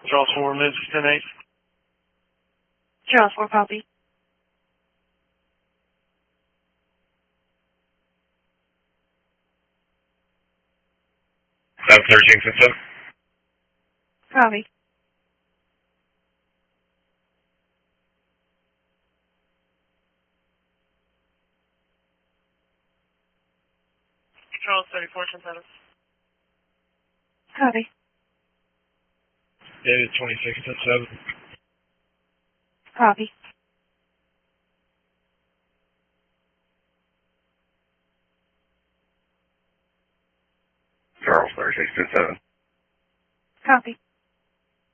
Charles 4, Memphis 10-8. Charles 4, copy. South 13 system. Copy. Charles 34, 10-7. Copy. David 26, 10-7. Copy. Charles 36, 10-7. Copy.